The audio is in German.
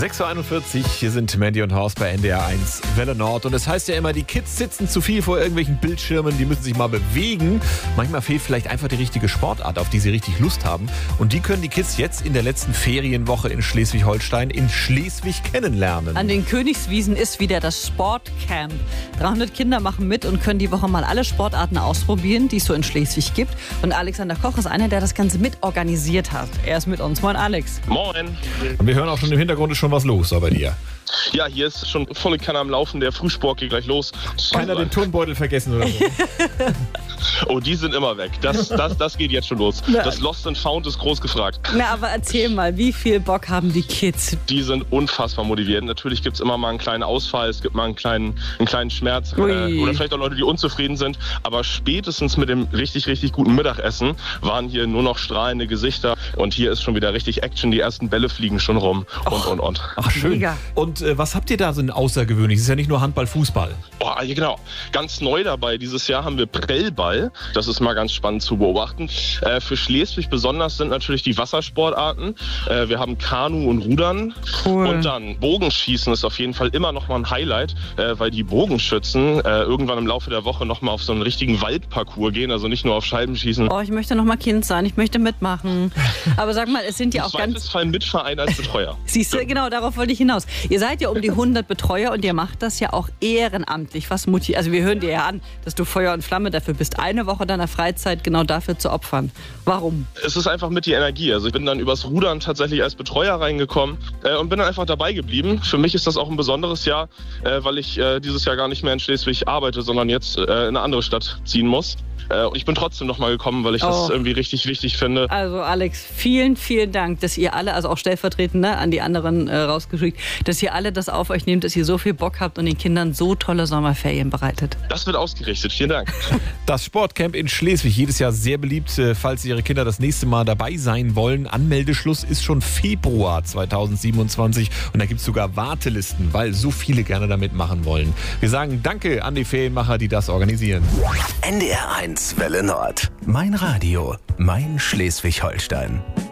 6.41 Uhr, hier sind Mandy und Horst bei NDR 1 Welle Nord. Und es heißt ja immer, die Kids sitzen zu viel vor irgendwelchen Bildschirmen, die müssen sich mal bewegen. Manchmal fehlt vielleicht einfach die richtige Sportart, auf die sie richtig Lust haben. Und die können die Kids jetzt in der letzten Ferienwoche in Schleswig-Holstein in Schleswig kennenlernen. An den Königswiesen ist wieder das Sportcamp. 300 Kinder machen mit und können die Woche mal alle Sportarten ausprobieren, die es so in Schleswig gibt. Und Alexander Koch ist einer, der das Ganze mitorganisiert hat. Er ist mit uns. Moin, Alex. Moin. Und wir hören auch schon im Hintergrund ist schon was los bei dir. Ja, hier ist schon volle Kanne am Laufen. Der Frühsport geht gleich los. Keiner den Turnbeutel vergessen oder so? Oh, die sind immer weg. Das geht jetzt schon los. Das Lost and Found ist groß gefragt. Na, aber erzähl mal, wie viel Bock haben die Kids? Die sind unfassbar motiviert. Natürlich gibt es immer mal einen kleinen Ausfall, es gibt mal einen kleinen Schmerz oder vielleicht auch Leute, die unzufrieden sind. Aber spätestens mit dem richtig, richtig guten Mittagessen waren hier nur noch strahlende Gesichter. Und hier ist schon wieder richtig Action. Die ersten Bälle fliegen schon rum und. Ach, schön. Mega. Und was habt ihr da so außergewöhnlich? Es ist ja nicht nur Handball, Fußball. Oh, ja, genau. Ganz neu dabei. Dieses Jahr haben wir Prellball. Das ist mal ganz spannend zu beobachten. Für Schleswig besonders sind natürlich die Wassersportarten. Wir haben Kanu und Rudern. Cool. Und dann Bogenschießen ist auf jeden Fall immer noch mal ein Highlight, weil die Bogenschützen irgendwann im Laufe der Woche noch mal auf so einen richtigen Waldparcours gehen. Also nicht nur auf Scheiben schießen. Oh, ich möchte noch mal Kind sein. Ich möchte mitmachen. Aber sag mal, es sind ja auch ganz... Im Zweifelsfall Mitverein als Betreuer. Siehst du, genau, darauf wollte ich hinaus. Ihr seid ja um die 100 Betreuer und ihr macht das ja auch ehrenamtlich. Was motiviert? Also wir hören dir ja an, dass du Feuer und Flamme dafür bist, eine Woche deiner Freizeit genau dafür zu opfern. Warum? Es ist einfach mit die Energie. Also ich bin dann übers Rudern tatsächlich als Betreuer reingekommen und bin dann einfach dabei geblieben. Für mich ist das auch ein besonderes Jahr, weil ich dieses Jahr gar nicht mehr in Schleswig arbeite, sondern jetzt in eine andere Stadt ziehen muss. Und ich bin trotzdem noch mal gekommen, weil ich das irgendwie richtig wichtig finde. Also Alex, vielen, vielen Dank, dass ihr alle, also auch stellvertretend an die anderen rausgeschickt, dass ihr alle das auf euch nehmt, dass ihr so viel Bock habt und den Kindern so tolle Sommerferien bereitet. Das wird ausgerichtet. Vielen Dank. Das Sportcamp in Schleswig, jedes Jahr sehr beliebt, falls Ihre Kinder das nächste Mal dabei sein wollen. Anmeldeschluss ist schon Februar 2027 und da gibt es sogar Wartelisten, weil so viele gerne da mitmachen wollen. Wir sagen Danke an die Ferienmacher, die das organisieren. NDR 1 Welle Nord. Mein Radio, mein Schleswig-Holstein.